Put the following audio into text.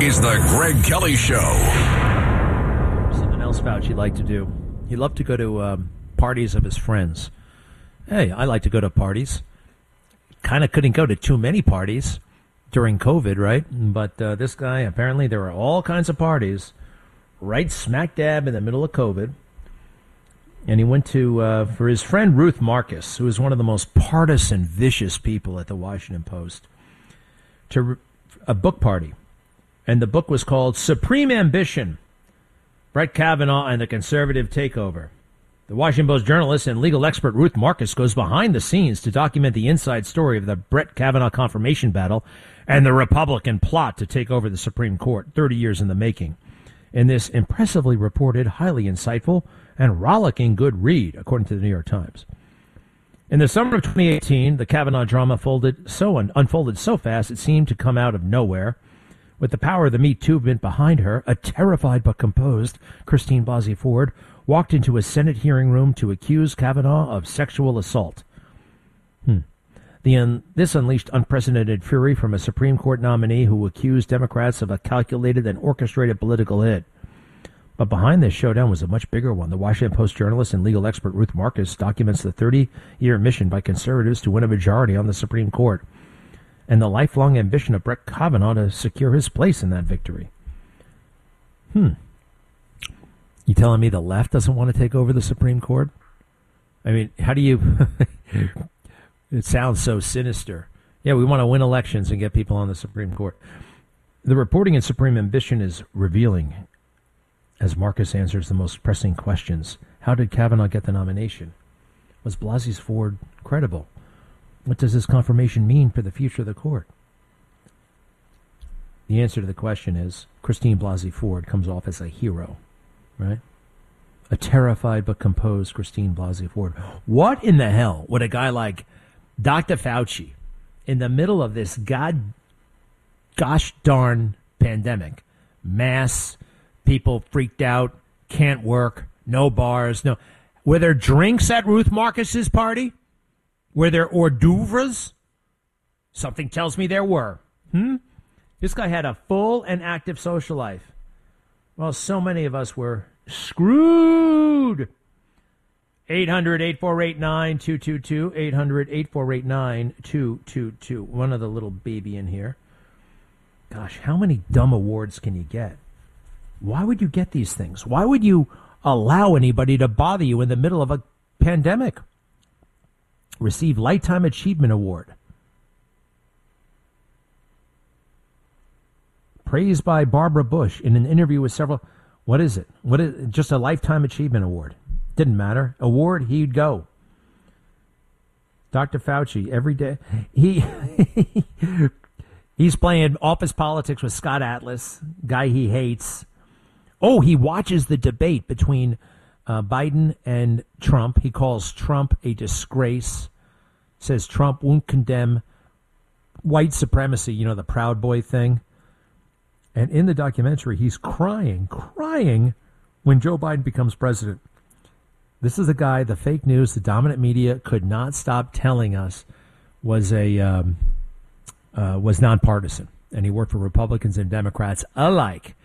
is the Greg Kelly Show. Something else Fauci liked to do. He loved to go to parties of his friends. Hey, I like to go to parties. Kind of couldn't go to too many parties during COVID, right? But this guy, apparently there were all kinds of parties right smack dab in the middle of COVID. And he went to, for his friend Ruth Marcus, who is one of the most partisan, vicious people at the Washington Post, to a book party. And the book was called Supreme Ambition, Brett Kavanaugh and the Conservative Takeover. The Washington Post journalist and legal expert Ruth Marcus goes behind the scenes to document the inside story of the Brett Kavanaugh confirmation battle and the Republican plot to take over the Supreme Court, 30 years in the making. In this impressively reported, highly insightful, and rollicking good read, according to the New York Times. In the summer of 2018, the Kavanaugh drama unfolded so fast it seemed to come out of nowhere. With the power of the Me Too movement behind her, a terrified but composed Christine Blasey Ford walked into a Senate hearing room to accuse Kavanaugh of sexual assault. This unleashed unprecedented fury from a Supreme Court nominee who accused Democrats of a calculated and orchestrated political hit. But behind this showdown was a much bigger one. The Washington Post journalist and legal expert Ruth Marcus documents the 30-year mission by conservatives to win a majority on the Supreme Court and the lifelong ambition of Brett Kavanaugh to secure his place in that victory. You telling me the left doesn't want to take over the Supreme Court? I mean, how do you... It sounds so sinister. Yeah, we want to win elections and get people on the Supreme Court. The reporting in Supreme Ambition is revealing as Marcus answers the most pressing questions. How did Kavanaugh get the nomination? Was Blasey Ford credible? What does this confirmation mean for the future of the court? The answer to the question is Christine Blasey Ford comes off as a hero, right? A terrified but composed Christine Blasey Ford. What in the hell would a guy like Dr. Fauci, in the middle of this gosh darn pandemic, mass, people freaked out, can't work, no bars, no. Were there drinks at Ruth Marcus's party? Were there hors d'oeuvres? Something tells me there were. This guy had a full and active social life. Well, so many of us were screwed. 800-8489-222, 800-8489-222. One other little baby in here. Gosh, how many dumb awards can you get? Why would you get these things? Why would you allow anybody to bother you in the middle of a pandemic? Receive Lifetime Achievement Award. Praised by Barbara Bush in an interview with several... What is it? Just a Lifetime Achievement Award. Didn't matter. Award, he'd go. Dr. Fauci, every day. He's playing office politics with Scott Atlas, guy he hates. Oh, he watches the debate between Biden and Trump. He calls Trump a disgrace. Says Trump won't condemn white supremacy, the Proud Boy thing. And in the documentary, he's crying when Joe Biden becomes president. This is the guy, the fake news, the dominant media could not stop telling us was nonpartisan. And he worked for Republicans and Democrats alike.